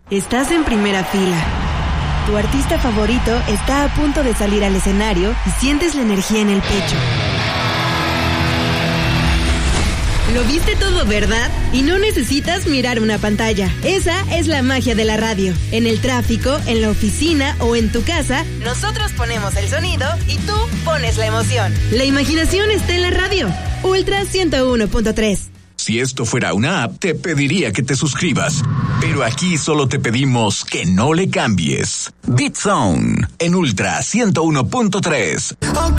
Estás en primera fila. Tu artista favorito está a punto de salir al escenario y sientes la energía en el pecho. Lo viste todo, ¿verdad? Y no necesitas mirar una pantalla. Esa es la magia de la radio. En el tráfico, en la oficina o en tu casa, nosotros ponemos el sonido y tú pones la emoción. La imaginación está en la radio. Ultra 101.3. Si esto fuera una app, te pediría que te suscribas. Pero aquí solo te pedimos que no le cambies. Beat Zone en Ultra 101.3.